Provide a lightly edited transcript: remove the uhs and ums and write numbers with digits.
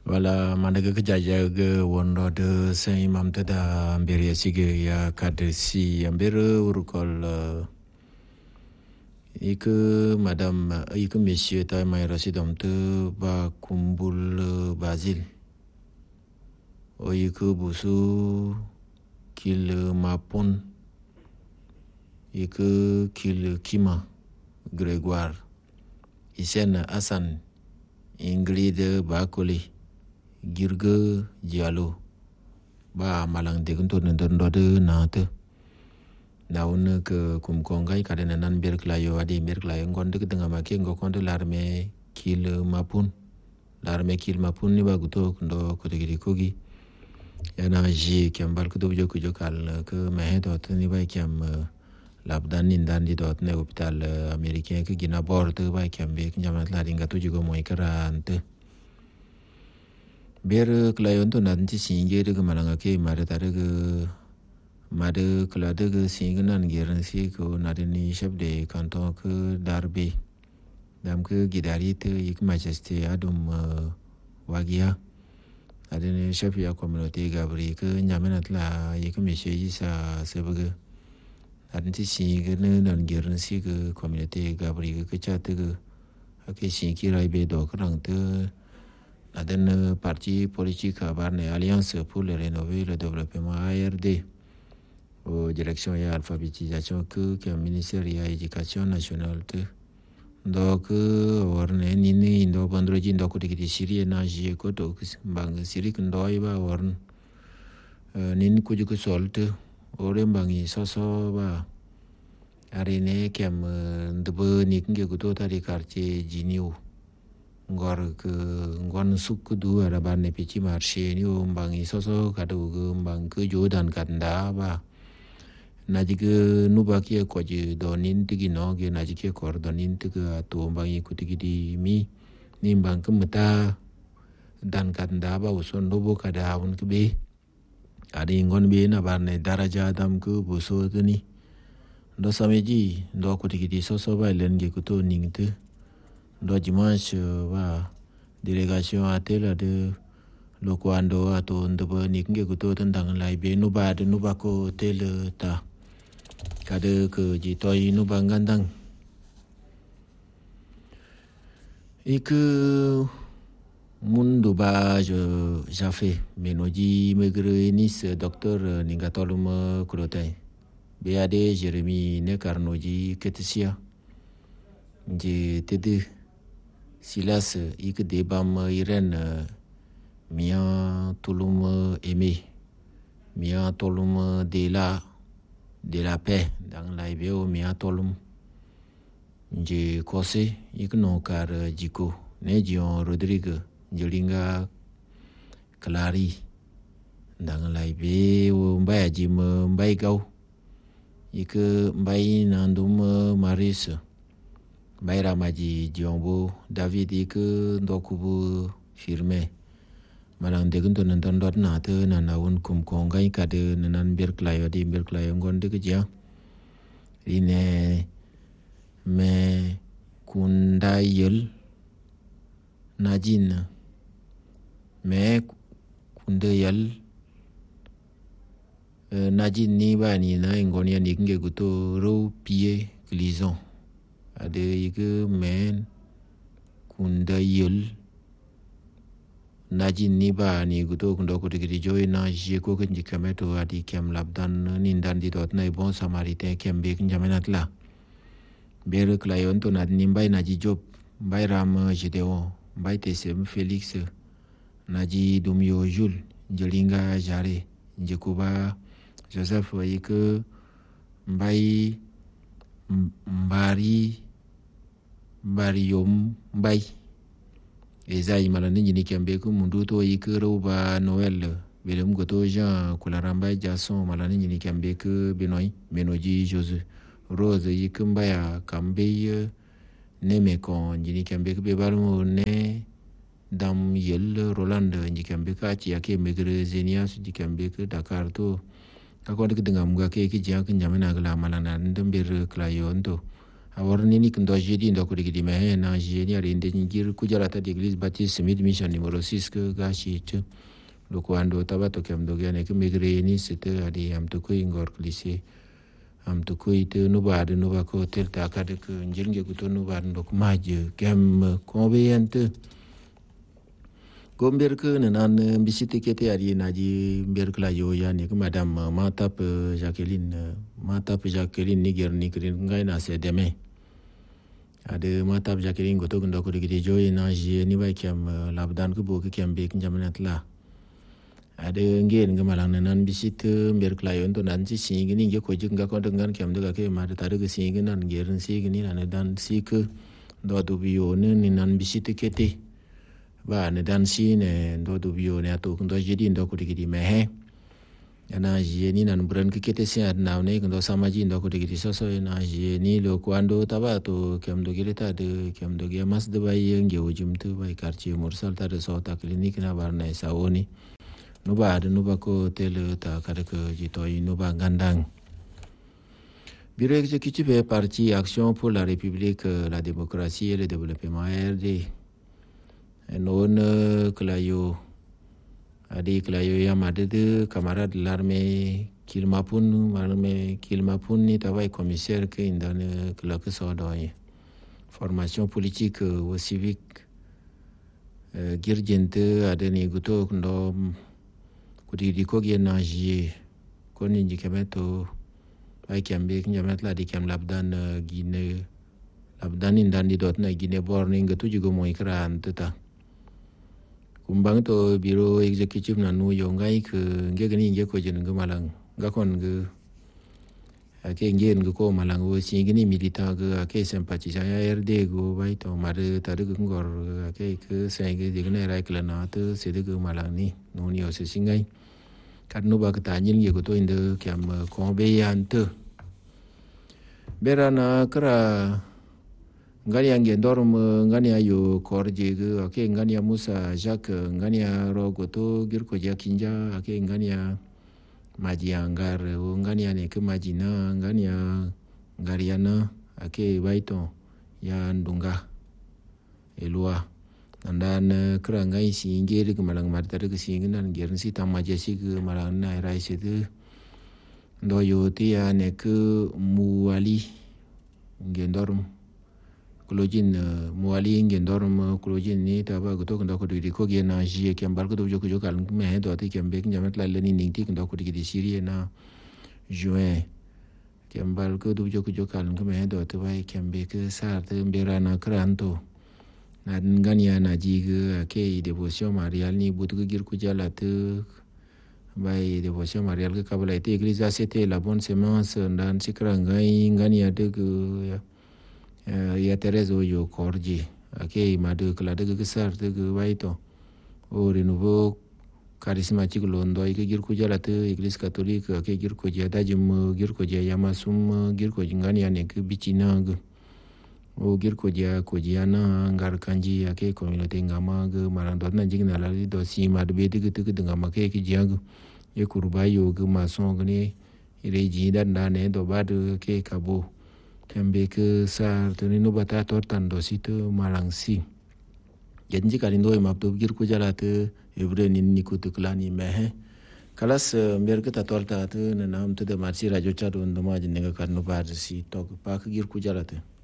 Wala managa ka jajaga wondo de sai mamta da ambere sige ya kadesi ambere urukol ik madam ik monsieur ta mai rasidom te ba kumbul bazil o ik busu kil mapon ik kil kima Grégoire Isen Hassan Ingrid Bakoli Girga Diallo ba malang degun to ndo de nate naun ke kum kongai kadena nan ber klayo adi ber klayo ngonde ke denga make ngo konde larme kil mapun ni ba guto ndo ko de kogi yana ji kembal ko dobjo ko jokal ke me dot ni ba kem labdan nindan di dot ne hospital américain ke gina bord ba kem be nyamat la dinga to jigo moy karante ber klayon to nan ti singe de malanga ke mare tare ke made klade ke singe nan geran si ko nadini chef de canton ke darbe dam ke gidari te yik majesté adum wagia adini chef ya communauté gabri ke nyamenat la yik monsieur isa sebege adin ti singe nan geran si ke communauté gabri ke chate ke ake sinki raibe do krang te adin parti politique barne Alliance pour le rénover le développement ARD au direction et alphabétisation que ministère et éducation nationale te donc warne nini ndo bandroji ndo ko dikiti siri na je ko to bang siri ndo iba warn nini ko juko solte ore bangi soso ba arene kem ndebe nikinge ko to tari quartier jiniu ngor ke ngon suk du ara ban ne pichi marché ni bangi soso kadu ke bang ke jodan kanda ba najike nubaki ko je donin tigi no ge najike kor donin tiga to bangi kutigi di mi ni bang ke mata dan kanda ba uson lobo kada un ke be adi ngon be na ban ne daraja dam ke buso tani ndo sameji ndo kutigi di soso ba len ge kuto ningte do dimanche va délégation à tel de lokwando ato ndebe nikinge kuto tandang lai be no ba de no ba ko tel ta kade ke ji toy no bangandang ik mundo ba je fait menoji megre nis docteur ningatolum kulotai beade Jérémy ne karnoji ketsia je tede Silas ik debam Irène mia tulum aimé mia tolum de la paix dans la bio mia tolum je kose ik no kar jiko ne Dion Rodrigue jelinga Clary dans la bio mbaya jim mbay gaw ik mbay nandum Maris Baira maji Diombo David ik ndokubu firme malang degun to nan dot na te na un kum kongai kade nan ber klayo di ber klayo ngonde ke ja ine me kundayel najin me kundayel najin ni bani na ngonia ni nge guto ro pied glison ade yike men kundayel najin ni ba ni guto kundo ko digiri joy na je ko kan jikameto adi kem labdan nindan di dot na bon samaritain kem be njamenat la ber klayon to nad ni mbay naji job mbay ram jedeo mbay tesem Felix naji dumyo jul jelinga jare jekuba Joseph yike mbay Mbarium Bay Ezai malani jini kiambe ku mundu to yikero ba Noël belum goto Jean Kularamba Jason malani jini kiambe ku Benoît Menoji Jose Rose yikumba ya kambe neme kon jini kiambe ku bebalu ne dam yel Roland jini kiambe ka ci yake megre Zenias jini kiambe ku Dakar to ka ko de dingam ga ke ki jang nyamena gala malana ndembir klayon to Awarni ni kendo jeudi ndo ko digidi me na jeni ari inde ngir kujarata di Église Baptiste Smith Mission numéro 6 que gashi tu lo kwando tabato kem do gane ke migre ni c'était adi am to ko ingor lycée am to ko ite no ba de no ba ko tel ta ka de ko njirnge ko to no ba ndo ko maje kem conveyente gomber ke nan bisite kete ari na ji ber kla yo ya ni ko madame Matap Jacqueline Niger ni krin ngai na se demain ade Matap Jacqueline go to ndo ko digidi joy na ji ni ba kem labdan ko bo ke kem be kin jamanat la ade ngeen ngamalang nan bisite ber kla yo to nan ji singi ni ko ji nga ko dengan kem daga ke ma ta daga singi nan gerin singi ni nan dan sik do du biyo ni nan bisite kete ba ne dan si ne do du biyo ne to ndo jidi ndo ko digidi me he ana ji ni nan buran ke kete si adna ne ndo sama ji ndo ko digidi so na ji ni lo kwando tabato kem do gireta de kem do ge mas de bay nge wujum tu bay quartier mursal ta de so ta clinique na bar na saoni no ba de no ba ko tel ta ka de ko ji to no ba gandang bureau exécutif parti action pour la république la démocratie et le développement RD non klayo adi klayo ya madede camarade de l'armée kilmapun ni tawai commissaire ke indane kla ke so do formation politique ou civique girjente adeni guto ndo kudi ko ge na ji ko ni jikemeto ay kambe njamet la di kam labdan gine labdan indandi dot na gine borni ngatu jugo mo ikran tata kumbang to biro executive na nu yo ngai ke nge gani nge ko jen malang ga kon ge ake nge ko malang wo si gani milita ge ake sympathisant ya RD go bai to mare ta de ngor ake ke sai ge de na rai kla na to se de malang ni no ni o se singai kat no ba ka ta nyin ge ko to inde kam ko be yan to berana kra ngani yange dorm ngani ayo korje ge ake ngani Musa Jacques ngani rogo to girko ja kinja ake ngani maji angar ngani ne ke majina ngani ngariana ake baito ya ndunga elua nandan kra ngai si ngere ke malang martar ke si ngan gerin si tamaje si ke malang na rai se de ndo yo ti ya ne ke muali ngendorm kulojin muali ngendorm kulojin ni taba goto ndo ko di ko ge na ji ke mbar ko do jo kal me do ti ke mbek njamet la leni ning ti ndo ko di Syrie na juin ke mbar ko do jo kal me do to bai ke mbek sa te mbera na kranto na ngania na ji ke devotion marial ni butu gir ku jala te bai devotion marial ke kabla te église c'était la bonne semence ndan sikrangai ngania de ya Terezo yo korji ake madu kala de gesar de baito o renouveau charismatique londo ike gir ko jala te église catholique ake gir ko jada jum gir ko jaya masum gir ko ngani ane ke bichina o gir ko jana ngar kanji ake communauté ngama ge marando na jigna la do si madu be de ngama ke jiang ye kurba yo ge mason gni ire ji dan ne do badu ke kabo kembe ke sar tuni no bata tortan do situ malangsi genji kalindo e mabdo gir ko jalate ebre nin nikutu klani mehe kalas mer ke ta torta te na nam te de marsi radio chado ndo ma jinga karno bar si tok pa gir ko jalate